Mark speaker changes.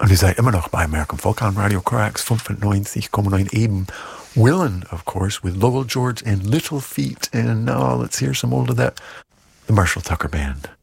Speaker 1: Und ihr seid immer noch bei American Folk on Radio Korax 95,9 eben. Willen, of course, with Lowell George and Little Feat. And now let's hear some old of that. The Marshall Tucker Band.